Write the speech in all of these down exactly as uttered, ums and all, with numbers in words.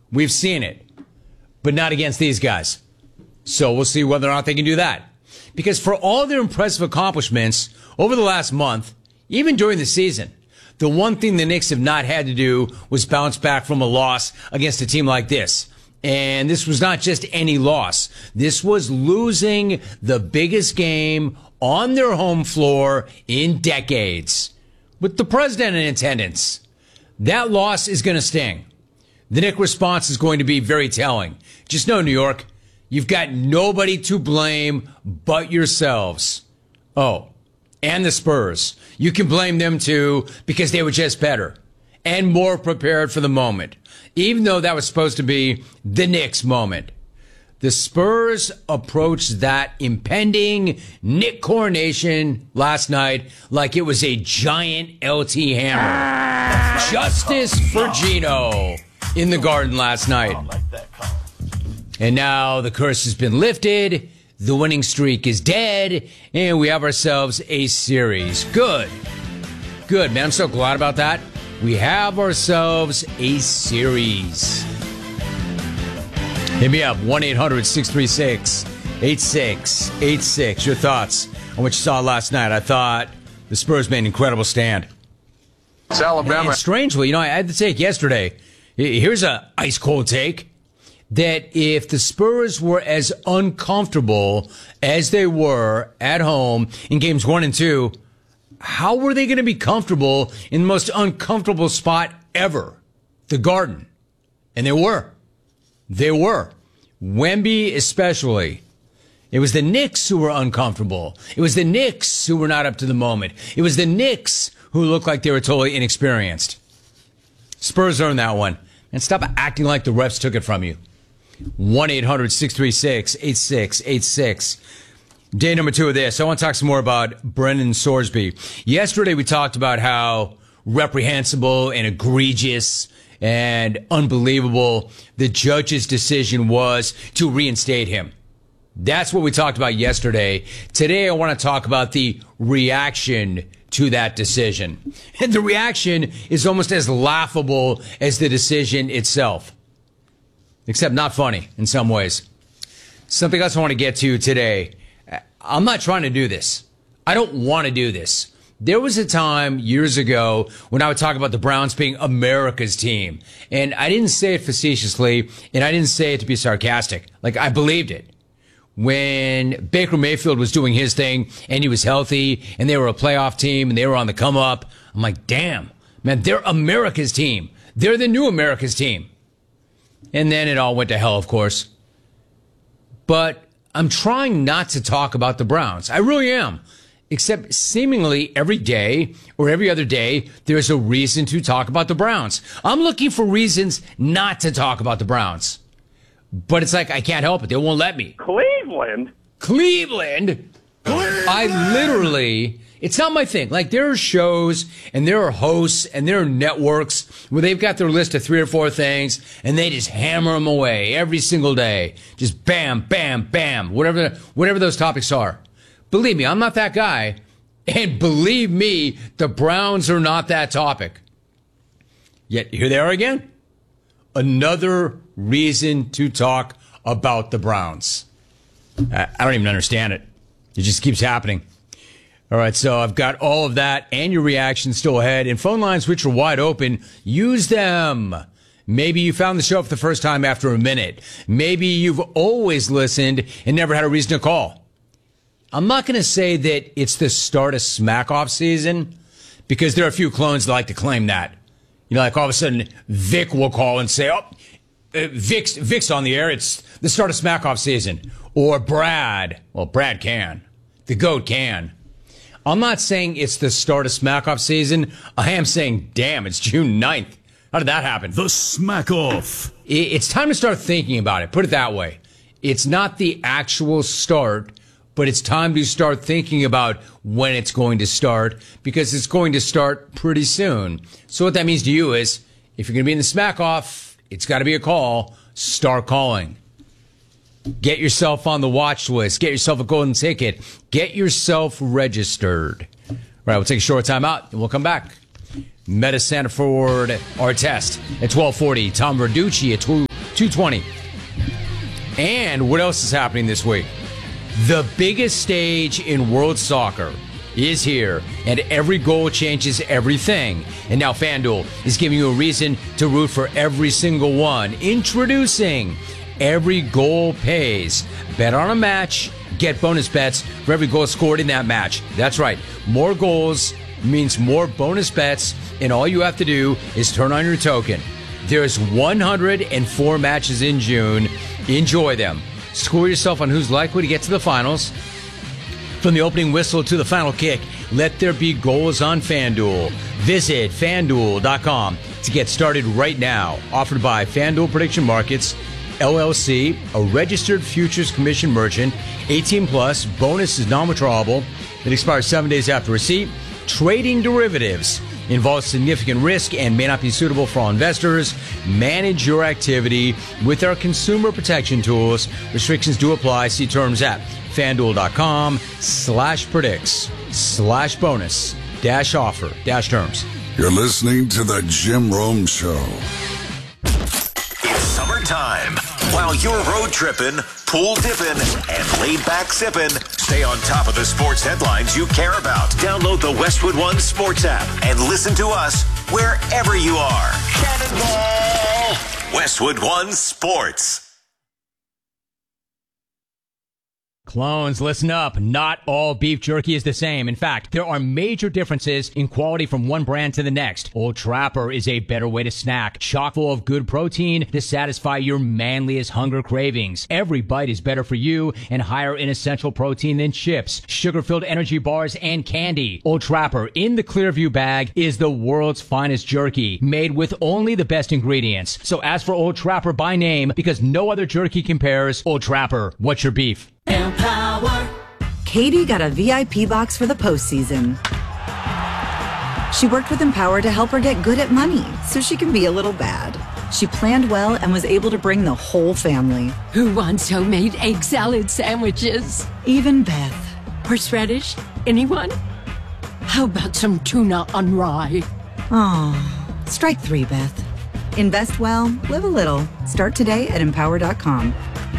We've seen it. But not against these guys. So we'll see whether or not they can do that. Because for all their impressive accomplishments over the last month, even during the season, the one thing the Knicks have not had to do was bounce back from a loss against a team like this. And this was not just any loss. This was losing the biggest game on their home floor in decades, with the president in attendance. That loss is going to sting. The Knicks response is going to be very telling. Just know, New York, you've got nobody to blame but yourselves. Oh, and the Spurs. You can blame them too because they were just better and more prepared for the moment, even though that was supposed to be the Knicks moment. The Spurs approached that impending Knick coronation last night like it was a giant L T hammer. Justice for Gino in the Garden last night. And now the curse has been lifted, the winning streak is dead, and we have ourselves a series. Good. Good, man. I'm so glad about that. We have ourselves a series. Hit me up, one eight hundred six three six eight six eight six. Your thoughts on what you saw last night. I thought the Spurs made an incredible stand. It's Alabama. And strangely, you know, I had to take yesterday. Here's a ice cold take. That if the Spurs were as uncomfortable as they were at home in games one and two, how were they going to be comfortable in the most uncomfortable spot ever? The Garden. And they were. They were. Wemby especially. It was the Knicks who were uncomfortable. It was the Knicks who were not up to the moment. It was the Knicks who looked like they were totally inexperienced. Spurs earned that one. And stop acting like the refs took it from you. one eight hundred six three six eight six eight six. Day number two of this. I want to talk some more about Brendan Sorsby. Yesterday we talked about how reprehensible and egregious and unbelievable the judge's decision was to reinstate him. That's what we talked about yesterday. Today I want to talk about the reaction to that decision. And the reaction is almost as laughable as the decision itself. Except not funny in some ways. Something else I want to get to today. I'm not trying to do this. I don't want to do this. There was a time years ago when I would talk about the Browns being America's team. And I didn't say it facetiously, and I didn't say it to be sarcastic. Like, I believed it. When Baker Mayfield was doing his thing, and he was healthy, and they were a playoff team, and they were on the come up, I'm like, damn, man, they're America's team. They're the new America's team. And then it all went to hell, of course. But I'm trying not to talk about the Browns. I really am. Except seemingly every day or every other day, there's a reason to talk about the Browns. I'm looking for reasons not to talk about the Browns. But it's like I can't help it. They won't let me. Cleveland? Cleveland? Cleveland? I literally... It's not my thing. Like, there are shows and there are hosts and there are networks where they've got their list of three or four things and they just hammer them away every single day. Just bam, bam, bam, whatever, whatever those topics are. Believe me, I'm not that guy. And believe me, the Browns are not that topic. Yet here they are again. Another reason to talk about the Browns. I don't even understand it. It just keeps happening. All right, so I've got all of that and your reaction still ahead. And phone lines, which are wide open, use them. Maybe you found the show for the first time after a minute. Maybe you've always listened and never had a reason to call. I'm not going to say that it's the start of smack-off season, because there are a few clones that like to claim that. You know, like all of a sudden, Vic will call and say, oh, uh, Vic's, Vic's on the air. It's the start of smack-off season. Or Brad. Well, Brad can. The GOAT can. I'm not saying it's the start of smack-off season. I am saying, damn, it's June ninth. How did that happen? The smack-off. It's time to start thinking about it. Put it that way. It's not the actual start, but it's time to start thinking about when it's going to start, because it's going to start pretty soon. So what that means to you is, if you're going to be in the smack-off, it's got to be a call. Start calling. Get yourself on the watch list. Get yourself a golden ticket. Get yourself registered. All right, we'll take a short time out, and we'll come back. Meta Sanford, our test at twelve forty. Tom Verducci at two twenty. And what else is happening this week? The biggest stage in world soccer is here, and every goal changes everything. And now FanDuel is giving you a reason to root for every single one. Introducing Every Goal Pays. Bet on a match, get bonus bets for every goal scored in that match. That's right. More goals means more bonus bets, and all you have to do is turn on your token. There's one hundred four matches in June. Enjoy them. Score yourself on who's likely to get to the finals. From the opening whistle to the final kick, let there be goals on FanDuel. Visit FanDuel dot com to get started right now. Offered by FanDuel Prediction Markets, L L C, a registered futures commission merchant. eighteen plus, bonus is non-withdrawable. It expires seven days after receipt. Trading derivatives involves significant risk and may not be suitable for all investors. Manage your activity with our consumer protection tools. Restrictions do apply. See terms at FanDuel dot com slash predicts slash bonus dash offer dash terms. You're listening to the Jim Rome Show. It's summertime. While you're road tripping, pool dipping, and laid back sipping, stay on top of the sports headlines you care about. Download the Westwood One Sports app and listen to us wherever you are. Cannonball! Westwood One Sports. Clones, listen up. Not all beef jerky is the same. In fact, there are major differences in quality from one brand to the next. Old Trapper is a better way to snack, chock full of good protein to satisfy your manliest hunger cravings. Every bite is better for you and higher in essential protein than chips, sugar-filled energy bars, and candy. Old Trapper in the Clearview bag is the world's finest jerky, made with only the best ingredients. So ask for Old Trapper by name because no other jerky compares. Old Trapper, what's your beef? Empower. Katie got a V I P box for the postseason. She worked with Empower to help her get good at money so she can be a little bad. She planned well and was able to bring the whole family. Who wants homemade egg salad sandwiches? Even Beth. Horseradish? Anyone? How about some tuna on rye? Oh, strike three, Beth. Invest well, live a little. Start today at empower dot com.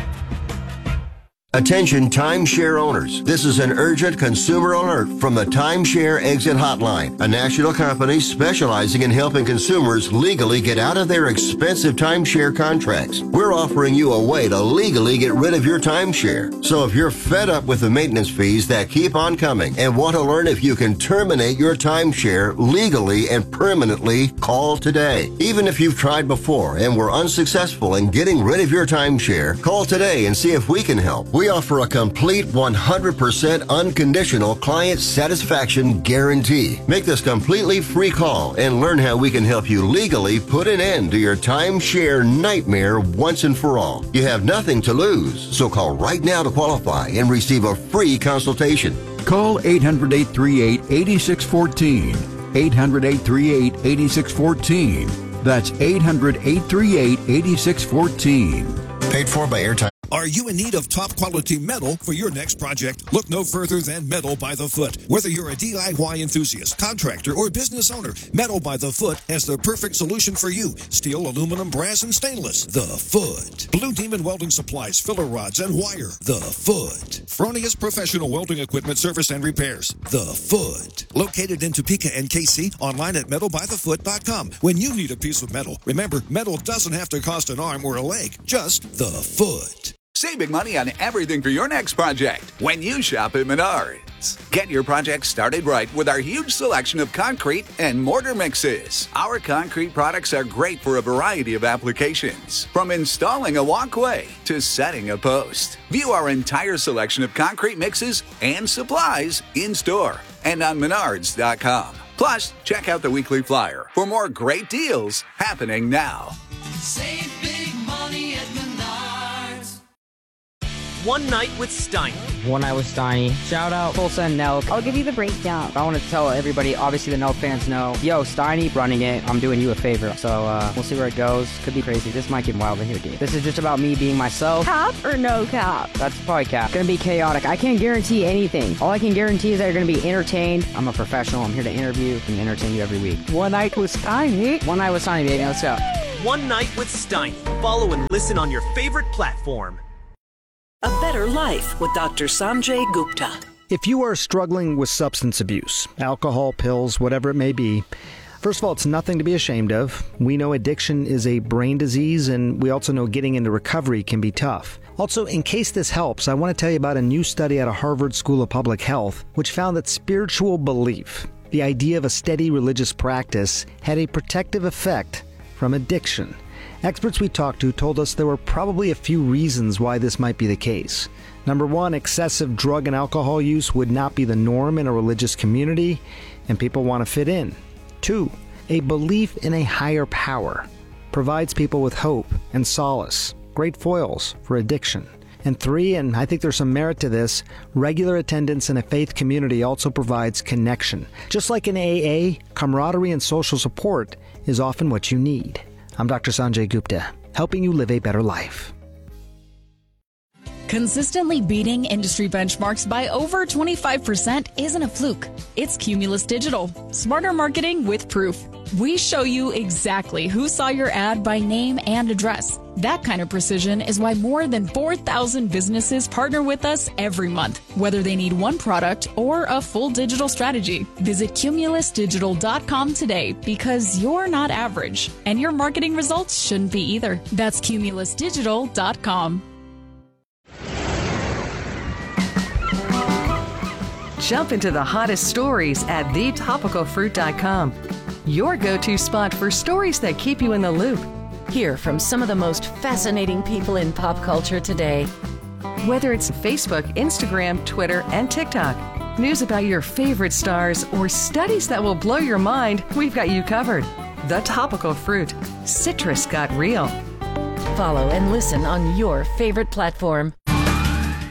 Attention timeshare owners. This is an urgent consumer alert from the Timeshare Exit Hotline, a national company specializing in helping consumers legally get out of their expensive timeshare contracts. We're offering you a way to legally get rid of your timeshare. So if you're fed up with the maintenance fees that keep on coming and want to learn if you can terminate your timeshare legally and permanently, call today. Even if you've tried before and were unsuccessful in getting rid of your timeshare, call today and see if we can help. We offer a complete one hundred percent unconditional client satisfaction guarantee. Make this completely free call and learn how we can help you legally put an end to your timeshare nightmare once and for all. You have nothing to lose, so call right now to qualify and receive a free consultation. Call eight hundred, eight three eight, eight six one four. eight hundred, eight three eight, eight six one four. That's eight hundred, eight three eight, eight six one four. Paid for by Airtime. Are you in need of top quality metal for your next project? Look no further than Metal by the Foot. Whether you're a D I Y enthusiast, contractor, or business owner, Metal by the Foot has the perfect solution for you. Steel, aluminum, brass, and stainless. The Foot. Blue Demon Welding Supplies, filler rods, and wire. The Foot. Fronius Professional Welding Equipment Service and Repairs. The Foot. Located in Topeka and K C, online at metal by the foot dot com. When you need a piece of metal, remember, metal doesn't have to cost an arm or a leg, just the Foot. Saving money on everything for your next project when you shop at Menards. Get your project started right with our huge selection of concrete and mortar mixes. Our concrete products are great for a variety of applications, from installing a walkway to setting a post. View our entire selection of concrete mixes and supplies in store and on menards dot com. Plus, check out the weekly flyer for more great deals happening now. Save big money at Menards. One Night with Steiny. One Night with Steiny. Shout out Tulsa and Nelk. I'll give you the breakdown. I want to tell everybody, obviously the Nelk fans know, yo, Steiny running it, I'm doing you a favor. So uh, we'll see where it goes. Could be crazy. This might get wild in here, dude. This is just about me being myself. Cap or no cap? That's probably cap. It's gonna be chaotic. I can't guarantee anything. All I can guarantee is that you're gonna be entertained. I'm a professional. I'm here to interview and entertain you every week. One Night with Steiny. One Night with Steiny, baby. Let's go. One Night with Steiny. Follow and listen on your favorite platform. A Better Life with Doctor Sanjay Gupta. If you are struggling with substance abuse, alcohol, pills, whatever it may be, first of all, it's nothing to be ashamed of. We know addiction is a brain disease, and we also know getting into recovery can be tough. Also, in case this helps, I want to tell you about a new study out of Harvard School of Public Health, which found that spiritual belief, the idea of a steady religious practice, had a protective effect from addiction. Experts we talked to told us there were probably a few reasons why this might be the case. Number one, excessive drug and alcohol use would not be the norm in a religious community, and people want to fit in. Two, a belief in a higher power provides people with hope and solace, great foils for addiction. And three, and I think there's some merit to this, regular attendance in a faith community also provides connection. Just like in A A, camaraderie and social support is often what you need. I'm Doctor Sanjay Gupta, helping you live a better life. Consistently beating industry benchmarks by over twenty-five percent isn't a fluke. It's Cumulus Digital. Smarter marketing with proof. We show you exactly who saw your ad by name and address. That kind of precision is why more than four thousand businesses partner with us every month, whether they need one product or a full digital strategy. Visit Cumulus Digital dot com today, because you're not average, and your marketing results shouldn't be either. That's Cumulus Digital dot com. Jump into the hottest stories at the topical fruit dot com. Your go-to spot for stories that keep you in the loop. Hear from some of the most fascinating people in pop culture today. Whether it's Facebook, Instagram, Twitter, and TikTok, news about your favorite stars, or studies that will blow your mind, we've got you covered. The Topical Fruit. Citrus got real. Follow and listen on your favorite platform.